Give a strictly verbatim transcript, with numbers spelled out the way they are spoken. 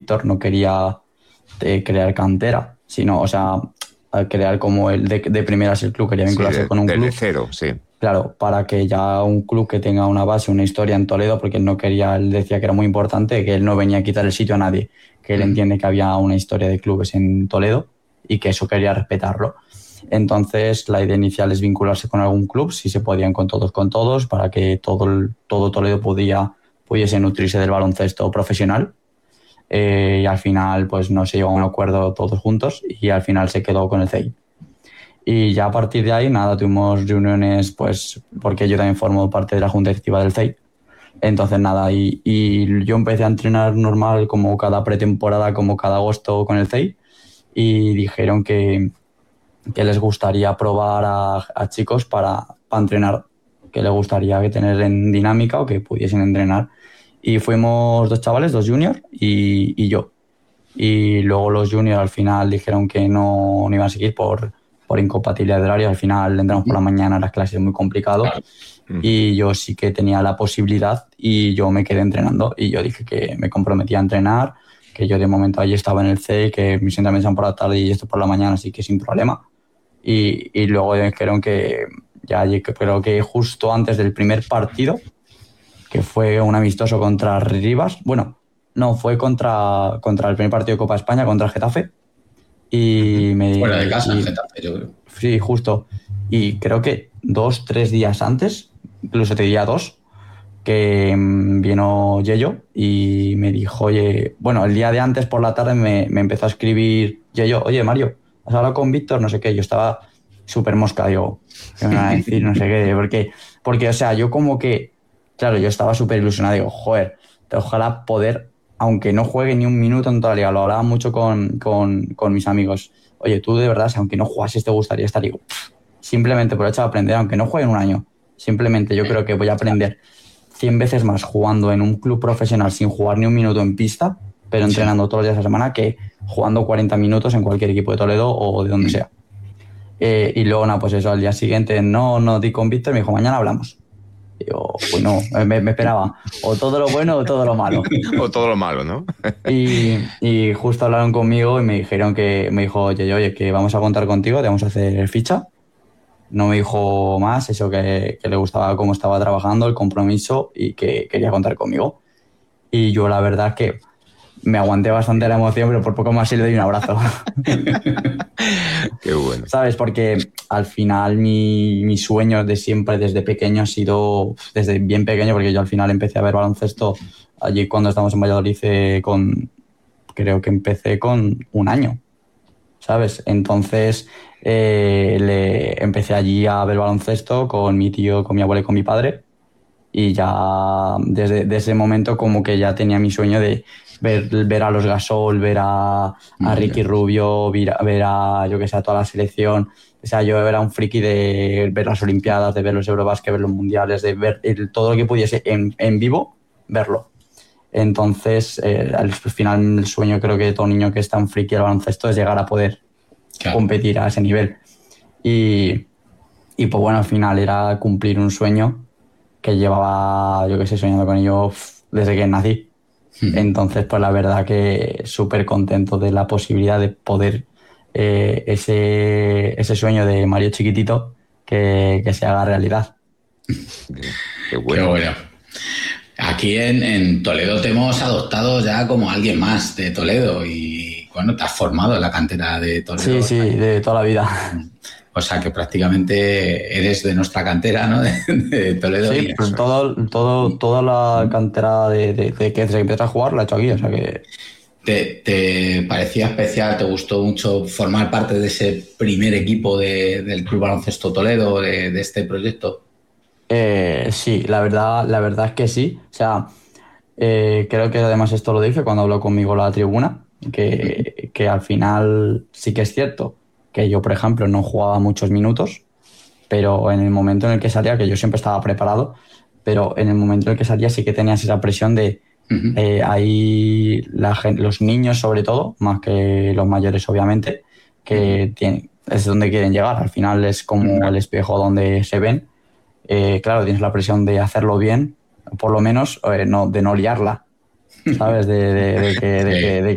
Víctor no quería eh, crear cantera, sino, o sea, crear como el de, de primeras el club, quería vincularse sí, de, con un club. De cero, sí. Claro, para que ya un club que tenga una base, una historia en Toledo, porque él no quería, él decía que era muy importante, que él no venía a quitar el sitio a nadie, que él entiende que había una historia de clubes en Toledo y que eso quería respetarlo. Entonces, la idea inicial es vincularse con algún club, si se podían con todos, con todos, para que todo, el, todo Toledo podía, pudiese nutrirse del baloncesto profesional. Eh, y al final, pues no se llegó a un acuerdo todos juntos y al final se quedó con el C E I. Y ya a partir de ahí, nada, tuvimos reuniones, pues, porque yo también formo parte de la junta directiva del C E I. Entonces, nada, y, y yo empecé a entrenar normal como cada pretemporada, como cada agosto con el C E I. Y dijeron que, que les gustaría probar a, a chicos para, para entrenar, que les gustaría que tener en dinámica o que pudiesen entrenar. Y fuimos dos chavales, dos juniors y, y yo. Y luego los juniors al final dijeron que no, no iban a seguir por, por incompatibilidad de horario. Al final entramos por la mañana, las clases muy complicado. Claro. Y yo sí que tenía la posibilidad y yo me quedé entrenando. Y yo dije que me comprometía a entrenar, que yo de momento allí estaba en el C E I, que mis entrenamientos eran por la tarde y esto por la mañana, así que sin problema. Y, y luego dijeron que ya creo que justo antes del primer partido, que fue un amistoso contra Rivas, bueno, no, fue contra, contra el primer partido de Copa España, contra el Getafe. Y me, Fuera de casa, y, el Getafe, yo creo. Sí, justo. Y creo que dos, tres días antes, incluso te diría dos, que mmm, vino Yello y me dijo, oye, bueno, el día de antes por la tarde me, me empezó a escribir Yello, oye, Mario, ¿has hablado con Víctor? No sé qué, yo estaba súper mosca, digo, ¿qué me van a decir? No sé qué, porque, porque, o sea, yo como que, claro, yo estaba súper ilusionado, digo, joder, ojalá poder, aunque no juegue ni un minuto en toda la liga, lo hablaba mucho con, con, con mis amigos, oye, tú de verdad, si aunque no jugases te gustaría estar, digo, pff, simplemente por el hecho de aprender, aunque no juegue en un año, simplemente yo creo que voy a aprender cien veces más jugando en un club profesional sin jugar ni un minuto en pista, pero entrenando sí. todos los días de la semana, que jugando cuarenta minutos en cualquier equipo de Toledo o de donde mm. sea. Eh, y luego, nada, pues eso, al día siguiente no, no di con Víctor, me dijo, mañana hablamos. Y yo, pues no, me, me esperaba o todo lo bueno o todo lo malo. O todo lo malo, ¿no? y, y justo hablaron conmigo y me dijeron que, me dijo, oye, oye, que vamos a contar contigo, te vamos a hacer ficha. No me dijo más, eso que, que le gustaba cómo estaba trabajando, el compromiso y que quería contar conmigo. Y yo la verdad es que me aguanté bastante la emoción, pero por poco más sí le doy un abrazo. Qué bueno. ¿Sabes? Porque al final mi, mi sueño de siempre desde pequeño ha sido, desde bien pequeño, porque yo al final empecé a ver baloncesto allí cuando estábamos en Valladolid eh, con, creo que empecé con un año, ¿sabes? Entonces eh, le empecé allí a ver baloncesto con mi tío, con mi abuelo y con mi padre. Y ya desde, desde ese momento como que ya tenía mi sueño de ver, ver a los Gasol, ver a, a Ricky Rubio, ver a, ver a, yo que sé, a toda la selección. O sea, yo era un friki de ver las Olimpiadas, de ver los Eurobasket, ver los Mundiales, de ver el, todo lo que pudiese en, en vivo, verlo. Entonces, eh, al final el sueño creo que de todo niño que es tan friki del baloncesto es llegar a poder claro. competir a ese nivel. Y, y pues bueno, al final era cumplir un sueño que llevaba, yo que sé, soñando con ello desde que nací. Mm. Entonces, pues la verdad que súper contento de la posibilidad de poder eh, ese, ese sueño de Mario chiquitito que, que se haga realidad. Qué bueno. Qué bueno. Aquí en, en Toledo te hemos adoptado ya como alguien más de Toledo y, bueno, te has formado en la cantera de Toledo. Sí, sí, de toda la vida. O sea, que prácticamente eres de nuestra cantera, ¿no? De, de Toledo. Sí, pues todo, todo, toda la cantera de, de, de que desde que empecé a jugar la he hecho aquí, o sea que... ¿Te, ¿Te parecía especial, te gustó mucho formar parte de ese primer equipo de, del Club Baloncesto Toledo, de, de este proyecto? Eh, sí, la verdad, la verdad es que sí. O sea, eh, creo que además esto lo dije cuando habló conmigo la tribuna, que, que al final sí que es cierto que yo, por ejemplo, no jugaba muchos minutos, pero en el momento en el que salía, que yo siempre estaba preparado, pero en el momento en el que salía sí que tenías esa presión de uh-huh. eh, ahí la gente, los niños sobre todo, más que los mayores obviamente, que uh-huh. tienen, es donde quieren llegar, al final es como uh-huh. el espejo donde se ven. Eh, claro, tienes la presión de hacerlo bien, por lo menos eh, no, de no liarla, ¿sabes? De, de, de, que, de, que, de